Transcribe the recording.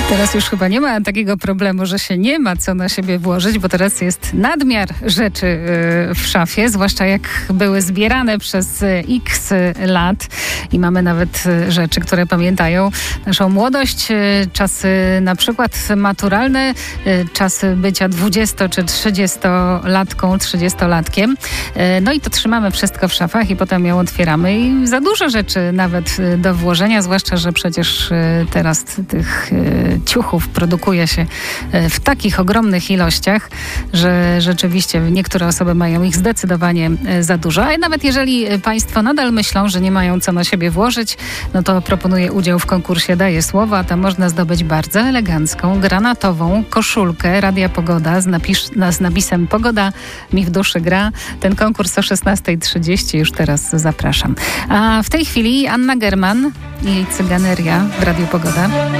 Teraz już chyba nie ma takiego problemu, że się nie ma co na siebie włożyć, bo teraz jest nadmiar rzeczy w szafie, zwłaszcza jak były zbierane przez x lat i mamy nawet rzeczy, które pamiętają naszą młodość, czasy na przykład maturalne, czasy bycia 20 czy 30-latką, 30-latkiem. No i to trzymamy wszystko w szafach i potem ją otwieramy i za dużo rzeczy nawet do włożenia, zwłaszcza, że przecież teraz tych ciuchów produkuje się w takich ogromnych ilościach, że rzeczywiście niektóre osoby mają ich zdecydowanie za dużo. A nawet jeżeli Państwo nadal myślą, że nie mają co na siebie włożyć, no to proponuję udział w konkursie Daję Słowo, a tam można zdobyć bardzo elegancką, granatową koszulkę Radia Pogoda z napisem Pogoda mi w duszy gra. Ten konkurs o 16:30 już teraz zapraszam. A w tej chwili Anna German i jej Cyganeria w Radiu Pogoda.